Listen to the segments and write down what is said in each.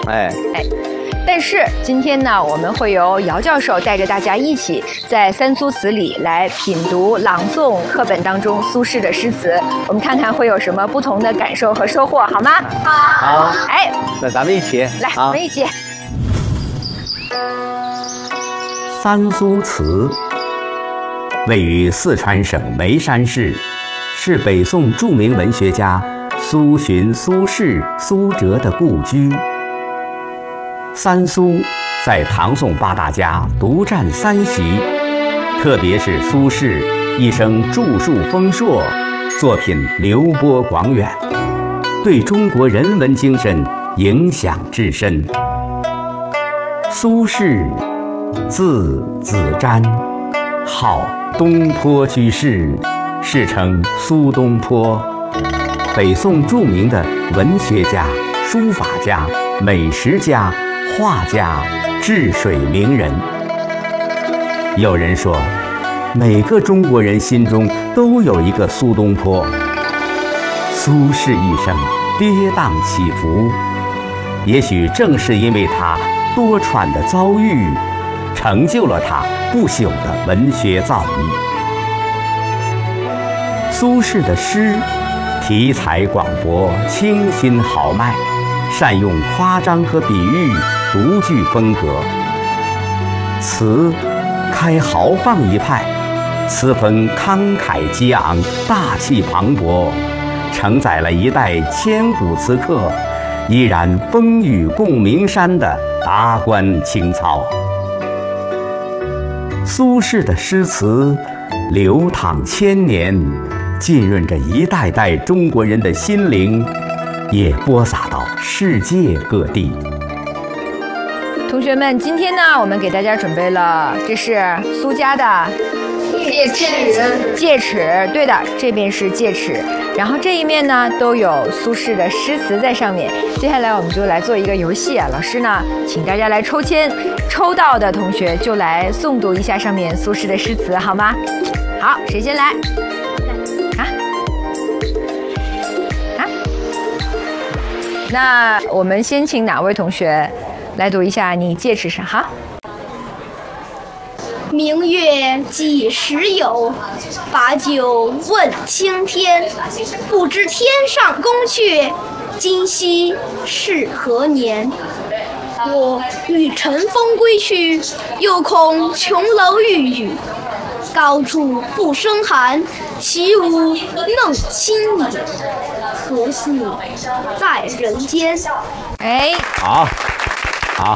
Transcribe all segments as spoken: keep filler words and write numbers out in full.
哎哎。但是今天呢，我们会由姚教授带着大家一起在三苏词里来品读、朗诵课本当中苏轼的诗词，我们看看会有什么不同的感受和收获，好吗？ 好。好， 哎， 那咱们一起来，我们一起。 三苏词位于四川省眉山市，是北宋著名文学家苏洵、苏轼、苏辙的故居。三苏在唐宋八大家独占三席，特别是苏轼一生著述丰硕，作品流播广远，对中国人文精神影响至深。苏轼字子瞻，号东坡居士，世称苏东坡，北宋著名的文学家、书法家、美食家、画家、治水名人。有人说，每个中国人心中都有一个苏东坡。苏轼一生跌宕起伏，也许正是因为他多舛的遭遇，成就了他不朽的文学造诣。苏轼的诗题材广博，清新豪迈，善用夸张和比喻，独具风格。词开豪放一派，词风慷慨激昂，大气磅礴，承载了一代千古词客依然风雨共鸣山的达观情操。苏轼的诗词流淌千年，浸润着一代代中国人的心灵，也播撒到世界各地。 同学们，今天呢，我们给大家准备了，这是苏家的戒尺， 戒尺，对的，这边是戒尺，然后这一面呢都有苏轼的诗词在上面。接下来我们就来做一个游戏啊，老师呢，请大家来抽签，抽到的同学就来诵读一下上面苏轼的诗词，好吗？好，谁先来？啊啊？那我们先请哪位同学来读一下你戒尺上？好。 明月几时有？把酒问青天。不知天上宫阙，今夕是何年？我欲乘风归去，又恐琼楼玉宇。高处不胜寒，起舞弄清影。何似在人间？ 哎， 好，好。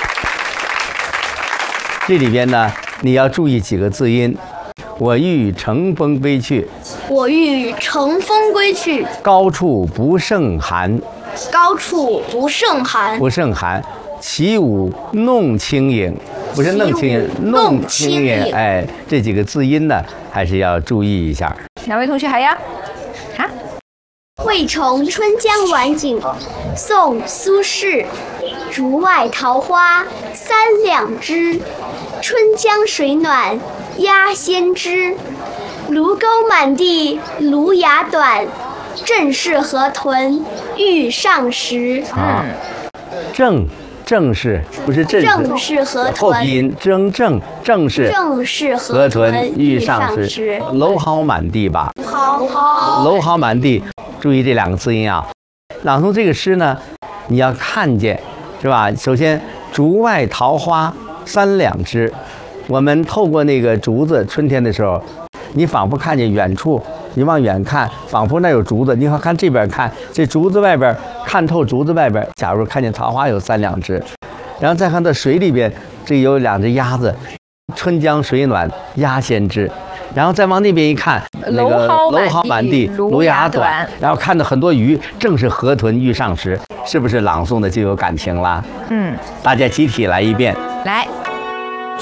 这里边呢，你要注意几个字音。我欲乘风归去， 我欲乘风归去， 高处不胜寒， 高处不胜寒， 不胜寒，起舞弄清影，不是弄清影，弄清影。哎，这几个字音呢，还是要注意一下。 哪位同学还要？啊？ 惠崇春江晚景，宋·苏轼。竹外桃花三两枝，春江水暖鸭先知。芦沟满地芦芽短，正是河豚欲上时。 啊，正正是不是正是？ 正是河豚。 后鼻音正正正是。 正是河豚欲上时。蒌蒿满地吧？ 好好。 蒌蒿满地，注意这两个字音啊。朗诵这个诗呢，你要看见。是吧？首先，竹外桃花三两枝，我们透过那个竹子，春天的时候，你仿佛看见远处，你往远看，仿佛那有竹子。你好看这边看，这竹子外边看透竹子外边，假如看见桃花有三两枝，然后再看到水里边，这有两只鸭子，春江水暖鸭先知。然后再往那边一看，那个蒌蒿满地，芦芽短，然后看到很多鱼，正是河豚欲上时，是不是朗诵的就有感情了？ 嗯， 大家集体来一遍， 来。